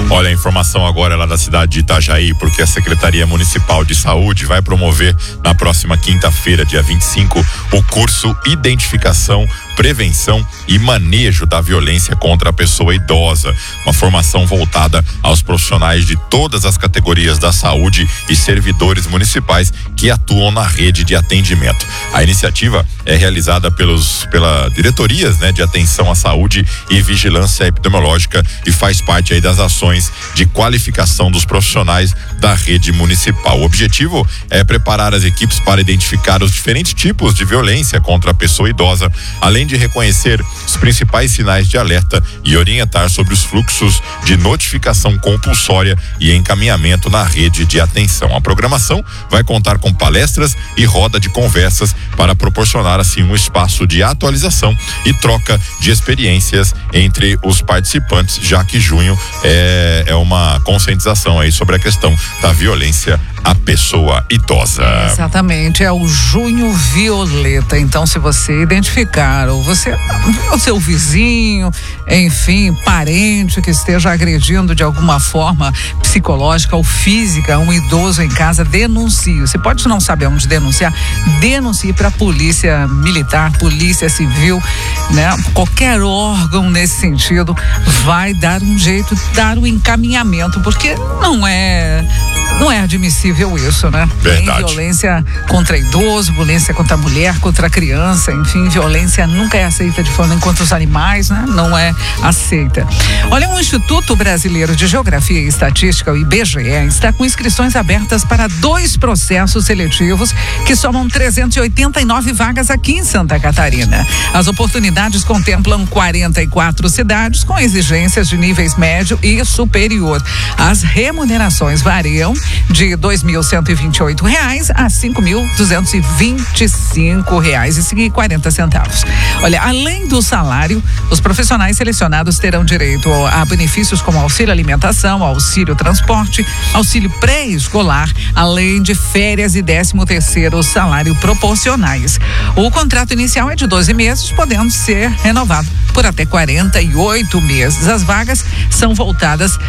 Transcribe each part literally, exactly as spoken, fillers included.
Olha, a informação agora é lá da cidade de Itajaí, porque a Secretaria Municipal de Saúde vai promover na próxima quinta-feira, dia vinte e cinco, o curso Identificação, Prevenção e Manejo da Violência contra a Pessoa Idosa. Uma formação voltada aos profissionais de todas as categorias da saúde e servidores municipais que atuam na rede de atendimento. A iniciativa é realizada pelos pela diretorias, né, de atenção à saúde e vigilância epidemiológica e faz parte aí das ações de qualificação dos profissionais da rede municipal. O objetivo é preparar as equipes para identificar os diferentes tipos de violência contra a pessoa idosa, além de reconhecer os principais sinais de alerta e orientar sobre os fluxos de notificação compulsória e encaminhamento na rede de atenção. A programação vai contar com palestras e roda de conversas para proporcionar assim um espaço de atualização e troca de experiências entre os participantes, já que junho é, é uma conscientização aí sobre a questão da violência à pessoa idosa. Exatamente, é o Junho Violeta. Então, se você identificar ou você, o seu vizinho, enfim, parente que esteja agredindo de alguma forma psicológica ou física um idoso em casa, denuncie. Você pode não saber onde denunciar, denuncie para a polícia militar, polícia civil, né? Qualquer órgão nesse sentido vai dar um jeito, dar um encaminhamento, porque não é não é admissível isso, né? Verdade. Tem violência contra idoso, violência contra a mulher, contra a criança, enfim, violência nunca é aceita de forma contra os animais, né? Não é aceita. Olha, o Instituto Brasileiro de Geografia e Estatística, o I B G E, está com inscrições abertas para dois processos seletivos que somam trezentas e oitenta e nove vagas aqui em Santa Catarina. As oportunidades contemplam quarenta e quatro cidades com exigências de níveis médio e superior. As remunerações variam de dois mil cento e vinte e oito reais a cinco mil duzentos e vinte e cinco reais e quarenta centavos. Olha, além do salário, os profissionais selecionados terão direito a benefícios como auxílio alimentação, auxílio transporte, auxílio pré-escolar, além de férias e décimo terceiro salário proporcionais. O contrato inicial é de doze meses, podendo ser renovado por até quarenta e oito meses. As vagas são voltadas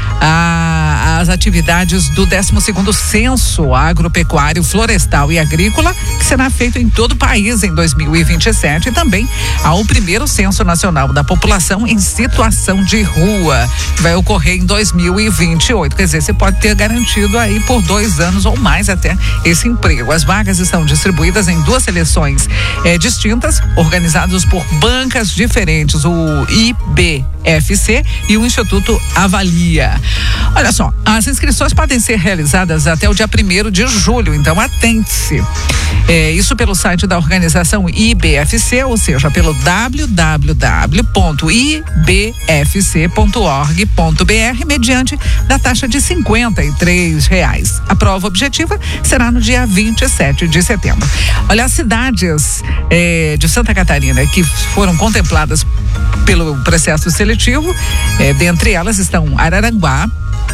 às atividades do décimo segundo Censo Agropecuário, Florestal e Agrícola, que será feito em todo o país em dois mil e vinte e sete, e também ao primeiro Censo Nacional da População em Situação de Rua, que vai ocorrer em dois mil e vinte e oito. Quer dizer, você pode ter garantido aí por dois anos ou mais até esse emprego. As vagas estão distribuídas em duas seleções eh, distintas, organizadas por bancas diferentes, o I B F C e o Instituto Avalia. Olha só, as inscrições podem ser realizadas até o dia primeiro de julho, então atente-se. É, isso pelo site da organização I B F C, ou seja, pelo w w w ponto i b f c ponto org ponto b r, mediante da taxa de cinquenta e três reais. A prova objetiva será no dia vinte e sete de setembro. Olha, as cidades é, de Santa Catarina que foram contempladas pelo processo seletivo, é, dentre elas estão Araranguá,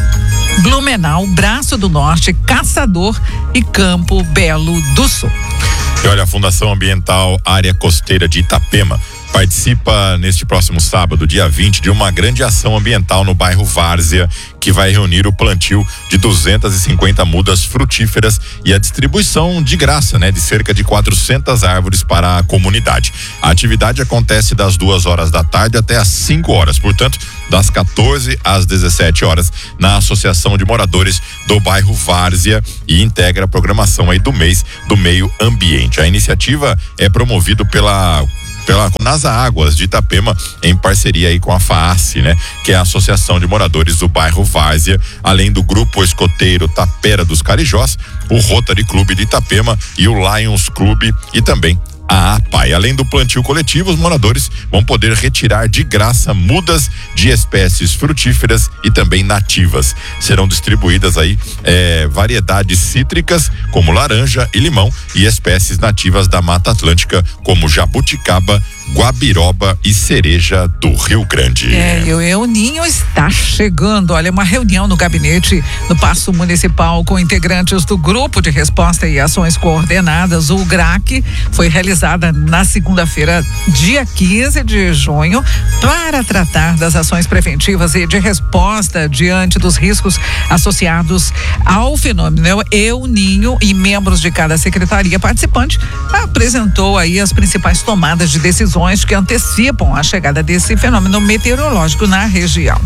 Blumenau, Braço do Norte, Caçador e Campo Belo do Sul. E olha, a Fundação Ambiental Área Costeira de Itapema participa neste próximo sábado, dia vinte, de uma grande ação ambiental no bairro Várzea, que vai reunir o plantio de duzentas e cinquenta mudas frutíferas e a distribuição de graça, né, de cerca de quatrocentas árvores para a comunidade. A atividade acontece das duas horas da tarde até às cinco horas, portanto, das quatorze às dezessete horas, na Associação de Moradores do bairro Várzea, e integra a programação aí do mês do meio ambiente. A iniciativa é promovida pela pela Nasa Águas de Itapema, em parceria aí com a FAASSE, né? Que é a Associação de Moradores do bairro Várzea, além do Grupo Escoteiro Tapera dos Carijós, o Rotary Clube de Itapema e o Lions Clube, e também a APAI. Além do plantio coletivo, os moradores vão poder retirar de graça mudas de espécies frutíferas e também nativas. Serão distribuídas aí eh, variedades cítricas como laranja e limão, e espécies nativas da Mata Atlântica como jabuticaba, Guabiroba e Cereja do Rio Grande. É, e o EUNinho está chegando. Olha, uma reunião no gabinete do Paço Municipal com integrantes do Grupo de Resposta e Ações Coordenadas, o GRAC, foi realizada na segunda-feira, dia quinze de junho, para tratar das ações preventivas e de resposta diante dos riscos associados ao fenômeno EUNinho, e membros de cada secretaria participante apresentou aí as principais tomadas de decisões que antecipam a chegada desse fenômeno meteorológico na região.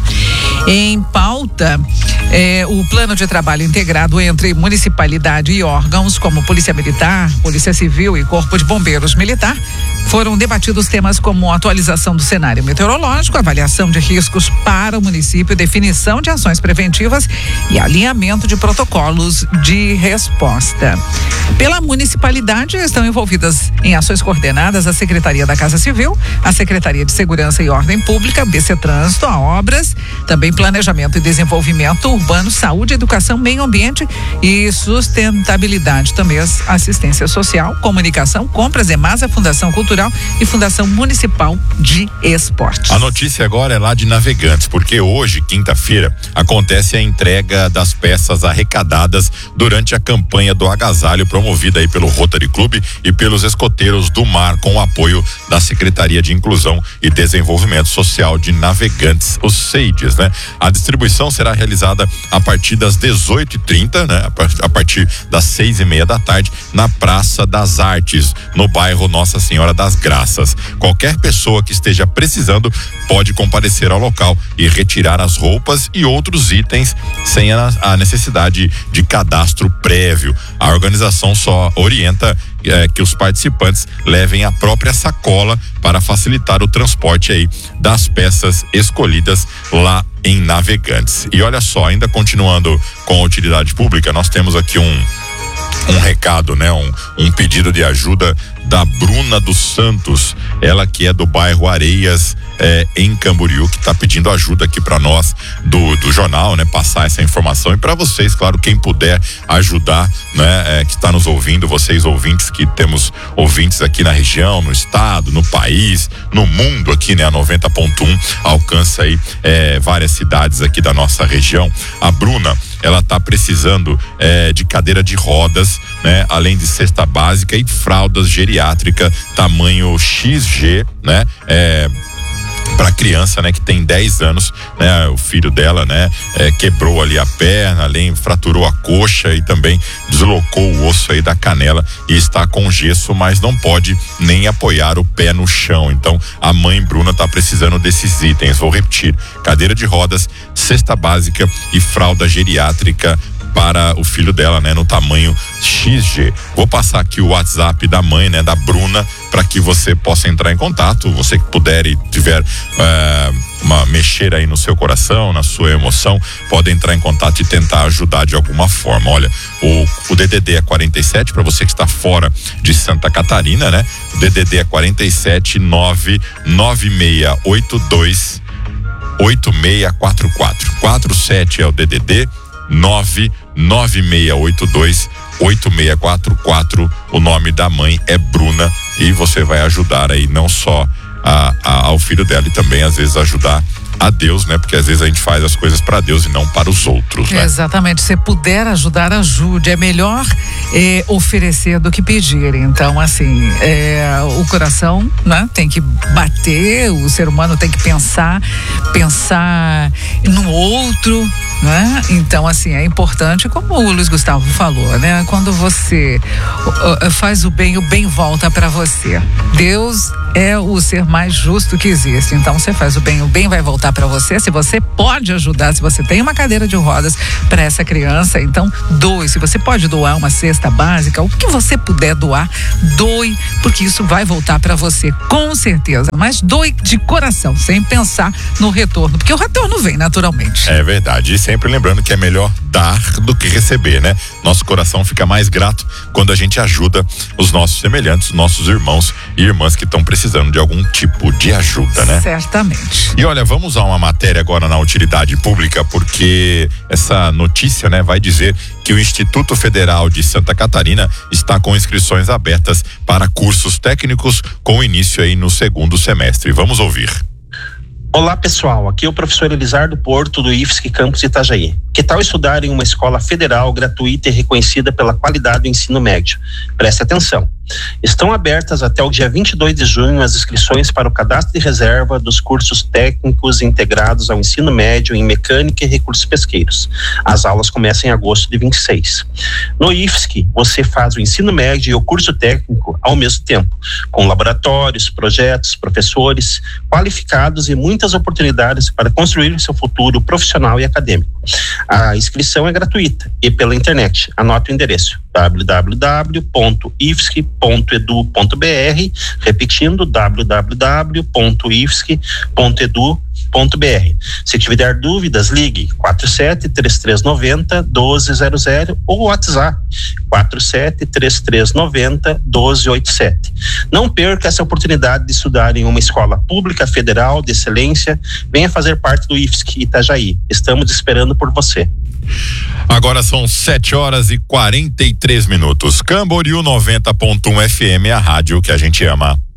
Em pauta, eh, o plano de trabalho integrado entre municipalidade e órgãos como Polícia Militar, Polícia Civil e Corpo de Bombeiros Militar, foram debatidos temas como atualização do cenário meteorológico, avaliação de riscos para o município, definição de ações preventivas e alinhamento de protocolos de resposta. Pela municipalidade, estão envolvidas em ações coordenadas a Secretaria da Casa Civil, a Secretaria de Segurança e Ordem Pública, B C Trânsito, a Obras, também Planejamento e Desenvolvimento Urbano, Saúde, Educação, Meio Ambiente e Sustentabilidade, também Assistência Social, Comunicação, Compras, EMASA, Fundação Cultural e Fundação Municipal de Esportes. A notícia agora é lá de Navegantes, porque hoje, quinta-feira, acontece a entrega das peças arrecadadas durante a campanha do agasalho promovida aí pelo Rotary Club e pelos escoteiros do mar, com o apoio da Secretaria de Inclusão e Desenvolvimento Social de Navegantes, os SEIDES, né? A distribuição será realizada a partir das dezoito e trinta, né? A partir das seis e meia da tarde, na Praça das Artes, no bairro Nossa Senhora das Graças. Qualquer pessoa que esteja precisando pode comparecer ao local e retirar as roupas e outros itens sem a, a necessidade de cadastro prévio. A organização só orienta é, que os participantes levem a própria sacola para facilitar o transporte aí das peças escolhidas lá em Navegantes. E olha só, ainda continuando com a utilidade pública, nós temos aqui um um recado, né? Um, um pedido de ajuda da Bruna dos Santos, ela que é do bairro Areias, é, em Camboriú, que está pedindo ajuda aqui para nós do, do jornal, né? Passar essa informação, e para vocês, claro, quem puder ajudar, né? É, que está nos ouvindo, vocês ouvintes, que temos ouvintes aqui na região, no estado, no país, no mundo aqui, né? A noventa ponto um alcança aí é, várias cidades aqui da nossa região. A Bruna, ela tá precisando é, de cadeira de rodas, né? Além de cesta básica e fraldas geriátrica tamanho X G, né? É, para criança, né, que tem dez anos, né, o filho dela, né, é, quebrou ali a perna, além fraturou a coxa e também deslocou o osso aí da canela e está com gesso, mas não pode nem apoiar o pé no chão. Então, a mãe Bruna tá precisando desses itens. Vou repetir: cadeira de rodas, cesta básica e fralda geriátrica para o filho dela, né, no tamanho X G. Vou passar aqui o WhatsApp da mãe, né, da Bruna, para que você possa entrar em contato. Você que puder e tiver uh, uma mexer aí no seu coração, na sua emoção, pode entrar em contato e tentar ajudar de alguma forma. Olha, o, o D D D é quarenta e sete, para você que está fora de Santa Catarina, né? O D D D é quarenta e sete nove nove seis oito dois oito seis quatro quatro. quarenta e sete é o D D D, nove nove seis oito dois oito seis quatro quatro. O nome da mãe é Bruna e você vai ajudar aí não só a, a, ao filho dela, e também às vezes ajudar a Deus, né? Porque às vezes a gente faz as coisas para Deus e não para os outros, né? Exatamente. Se puder ajudar, ajude. É melhor é, oferecer do que pedir. Então, assim, é, o coração, né, tem que bater, o ser humano tem que pensar, pensar no outro, né? Então, assim, é importante, como o Luiz Gustavo falou, né? Quando você uh, faz o bem, o bem volta para você. Deus é o ser mais justo que existe. Então, você faz o bem, o bem vai voltar para você. Se você pode ajudar, se você tem uma cadeira de rodas para essa criança, então doe. Se você pode doar uma cesta básica, o que você puder doar, doe, porque isso vai voltar para você, com certeza. Mas doe de coração, sem pensar no retorno, porque o retorno vem naturalmente. É verdade. E sempre lembrando que é melhor dar do que receber, né? Nosso coração fica mais grato quando a gente ajuda os nossos semelhantes, nossos irmãos e irmãs que estão precisando precisando de algum tipo de ajuda, né? Certamente. E olha, vamos a uma matéria agora na utilidade pública, porque essa notícia, né, vai dizer que o Instituto Federal de Santa Catarina está com inscrições abertas para cursos técnicos com início aí no segundo semestre. Vamos ouvir. Olá pessoal, aqui é o professor Elizardo Porto do I F S C Campus Itajaí. Que tal estudar em uma escola federal gratuita e reconhecida pela qualidade do ensino médio? Preste atenção. Estão abertas até o dia vinte e dois de junho as inscrições para o cadastro de reserva dos cursos técnicos integrados ao ensino médio em mecânica e recursos pesqueiros. As aulas começam em agosto de vinte e seis. No I F S C, você faz o ensino médio e o curso técnico ao mesmo tempo, com laboratórios, projetos, professores qualificados e muitas oportunidades para construir seu futuro profissional e acadêmico. A inscrição é gratuita e pela internet. Anote o endereço: w w w ponto i f s c ponto e d u ponto b r, repetindo w w w ponto i f s c ponto e d u ponto b r. Se tiver dúvidas, ligue quatro sete três três nove zero um dois zero zero ou WhatsApp quatro sete três três nove zero um dois oito sete. Não perca essa oportunidade de estudar em uma escola pública federal de excelência. Venha fazer parte do I F S C Itajaí. Estamos esperando por você. Agora são sete horas e quarenta e três minutos. Camboriú noventa ponto um F M, a rádio que a gente ama.